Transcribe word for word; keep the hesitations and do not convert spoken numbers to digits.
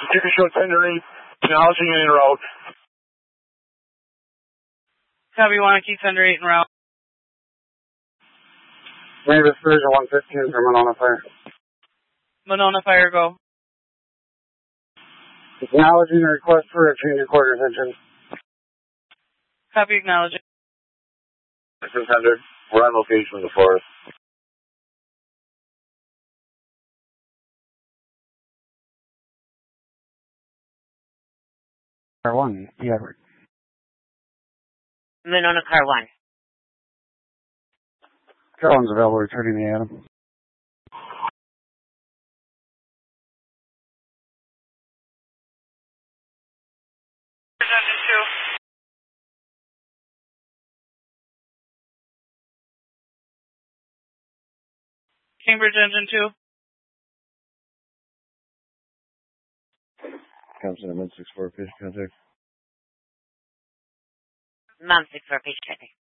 Chicken show tender eight, acknowledging and en route. Copy, you want to keep tender eight en route? Mavis Version one fifteen for Monona Fire. Monona Fire, go. Acknowledging the request for a change of quarters engine. Copy, acknowledging. Contender, we're on location in the forest. Car one, the Edward. Monona Car one. Car one's available, returning the Adam. Engine two. Cambridge Engine two. Comes in a mid six four pitch contact. Mom six four, page checking.